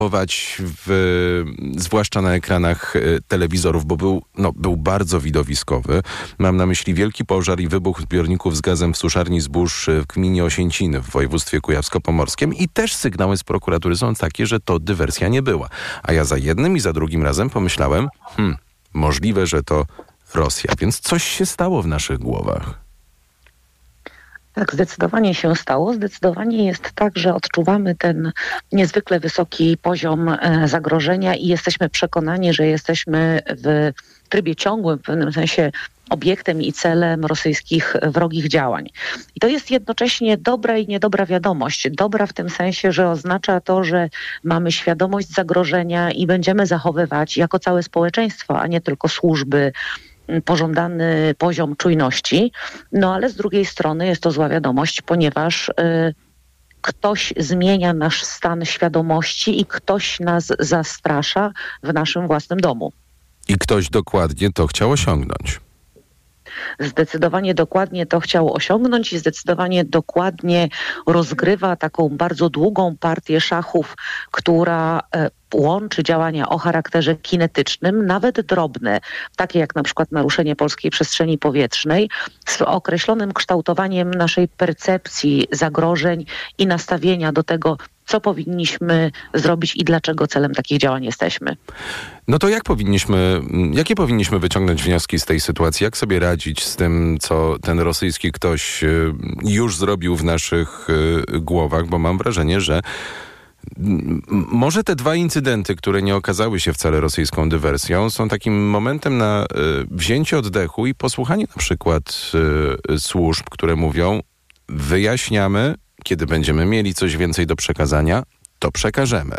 zwłaszcza na ekranach telewizorów, bo był bardzo widowiskowy. Mam na myśli wielki pożar i wybuch zbiorników z gazem w suszarni zbóż w gminie Osięciny w województwie kujawsko-pomorskim i też sygnały z prokuratury są takie, że to dywersja nie była. A ja za jednym i za drugim razem pomyślałem, możliwe, że to Rosja, więc coś się stało w naszych głowach. Tak, zdecydowanie się stało. Zdecydowanie jest tak, że odczuwamy ten niezwykle wysoki poziom zagrożenia i jesteśmy przekonani, że jesteśmy w trybie ciągłym, w pewnym sensie obiektem i celem rosyjskich wrogich działań. I to jest jednocześnie dobra i niedobra wiadomość. Dobra w tym sensie, że oznacza to, że mamy świadomość zagrożenia i będziemy zachowywać jako całe społeczeństwo, a nie tylko służby, pożądany poziom czujności. No ale z drugiej strony jest to zła wiadomość, ponieważ ktoś zmienia nasz stan świadomości i ktoś nas zastrasza w naszym własnym domu. I ktoś dokładnie to chciał osiągnąć. Zdecydowanie dokładnie to chciał osiągnąć i zdecydowanie dokładnie rozgrywa taką bardzo długą partię szachów, która łączy działania o charakterze kinetycznym, nawet drobne, takie jak na przykład naruszenie polskiej przestrzeni powietrznej, z określonym kształtowaniem naszej percepcji zagrożeń i nastawienia do tego, co powinniśmy zrobić i dlaczego celem takich działań jesteśmy. No to jakie powinniśmy wyciągnąć wnioski z tej sytuacji? Jak sobie radzić z tym, co ten rosyjski ktoś już zrobił w naszych głowach? Bo mam wrażenie, że może te dwa incydenty, które nie okazały się wcale rosyjską dywersją, są takim momentem na wzięcie oddechu i posłuchanie na przykład służb, które mówią: wyjaśniamy, kiedy będziemy mieli coś więcej do przekazania, to przekażemy.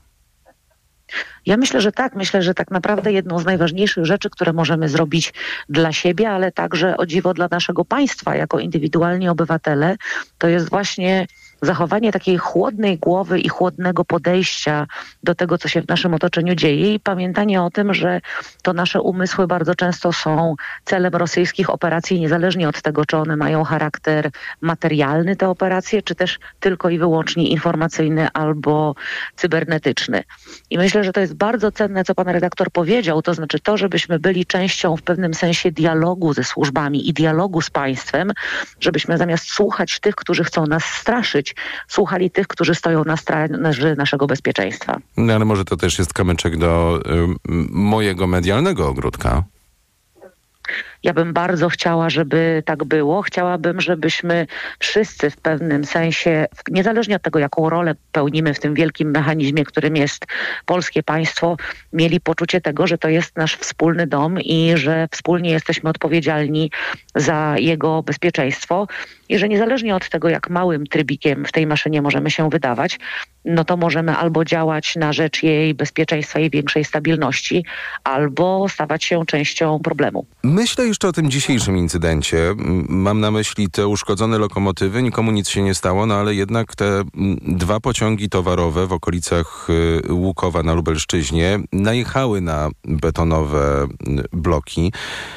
Ja myślę, że tak. Myślę, że tak naprawdę jedną z najważniejszych rzeczy, które możemy zrobić dla siebie, ale także o dziwo dla naszego państwa jako indywidualni obywatele, to jest właśnie zachowanie takiej chłodnej głowy i chłodnego podejścia do tego, co się w naszym otoczeniu dzieje i pamiętanie o tym, że to nasze umysły bardzo często są celem rosyjskich operacji, niezależnie od tego, czy one mają charakter materialny, te operacje, czy też tylko i wyłącznie informacyjny albo cybernetyczny. I myślę, że to jest bardzo cenne, co pan redaktor powiedział, to znaczy to, żebyśmy byli częścią w pewnym sensie dialogu ze służbami i dialogu z państwem, żebyśmy zamiast słuchać tych, którzy chcą nas straszyć, słuchali tych, którzy stoją na straży naszego bezpieczeństwa. No ale może to też jest kamyczek do mojego medialnego ogródka. Ja bym bardzo chciała, żeby tak było. Chciałabym, żebyśmy wszyscy w pewnym sensie, niezależnie od tego, jaką rolę pełnimy w tym wielkim mechanizmie, którym jest polskie państwo, mieli poczucie tego, że to jest nasz wspólny dom i że wspólnie jesteśmy odpowiedzialni za jego bezpieczeństwo i że niezależnie od tego, jak małym trybikiem w tej maszynie możemy się wydawać, no to możemy albo działać na rzecz jej bezpieczeństwa i większej stabilności, albo stawać się częścią problemu. Myślę jeszcze o tym dzisiejszym incydencie. Mam na myśli te uszkodzone lokomotywy. Nikomu nic się nie stało, no ale jednak te dwa pociągi towarowe w okolicach Łukowa na Lubelszczyźnie najechały na betonowe bloki.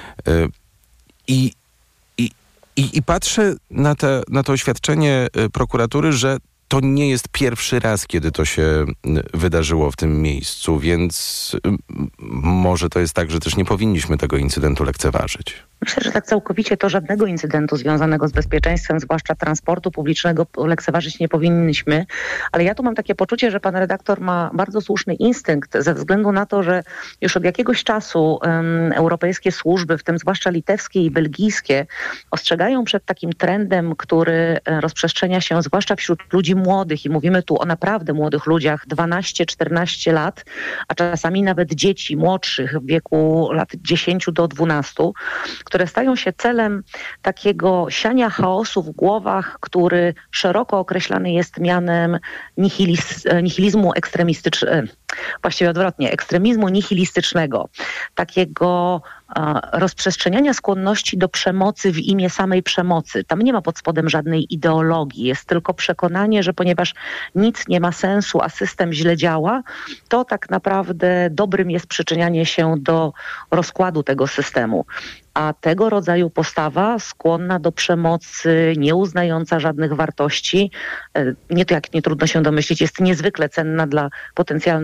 I patrzę na to oświadczenie prokuratury, że to nie jest pierwszy raz, kiedy to się wydarzyło w tym miejscu, więc może to jest tak, że też nie powinniśmy tego incydentu lekceważyć. Myślę, że tak całkowicie to żadnego incydentu związanego z bezpieczeństwem, zwłaszcza transportu publicznego, lekceważyć nie powinniśmy. Ale ja tu mam takie poczucie, że pan redaktor ma bardzo słuszny instynkt ze względu na to, że już od jakiegoś czasu europejskie służby, w tym zwłaszcza litewskie i belgijskie, ostrzegają przed takim trendem, który rozprzestrzenia się zwłaszcza wśród ludzi młodych i mówimy tu o naprawdę młodych ludziach, 12-14 lat, a czasami nawet dzieci młodszych w wieku lat 10 do 12, które stają się celem takiego siania chaosu w głowach, który szeroko określany jest mianem nihilizmu właściwie odwrotnie, ekstremizmu nihilistycznego, takiego rozprzestrzeniania skłonności do przemocy w imię samej przemocy. Tam nie ma pod spodem żadnej ideologii, jest tylko przekonanie, że ponieważ nic nie ma sensu, a system źle działa, to tak naprawdę dobrym jest przyczynianie się do rozkładu tego systemu. A tego rodzaju postawa skłonna do przemocy, nieuznająca żadnych wartości, nie to jak nie trudno się domyślić, jest niezwykle cenna dla potencjalnych